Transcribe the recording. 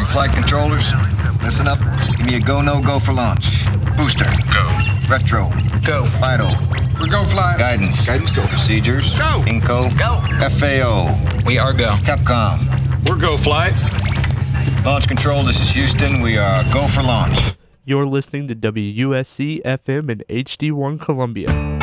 Flight controllers, listen up. Give me a go, no go for launch. Booster. Go. Retro. Go. Vital. We're go fly. Guidance. Guidance go. Procedures. Go. Inco. Go. FAO. We are go. Capcom. We're go flight. Launch control, this is Houston. We are go for launch. You're listening to WUSC FM and HD1 Columbia.